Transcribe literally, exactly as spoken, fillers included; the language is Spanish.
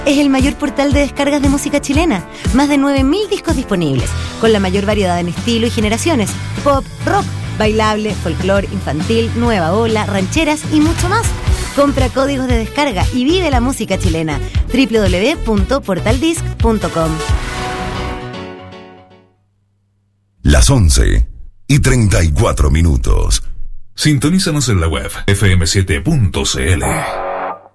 Es el mayor portal de descargas de música chilena. Más de nueve mil discos disponibles, con la mayor variedad en estilo y generaciones. Pop, rock, bailable, folclore, infantil, nueva ola, rancheras y mucho más. Compra códigos de descarga y vive la música chilena. doble u doble u doble u punto portal disc punto com. Las once y treinta y cuatro minutos. Sintonízanos en la web efe eme siete punto ce ele.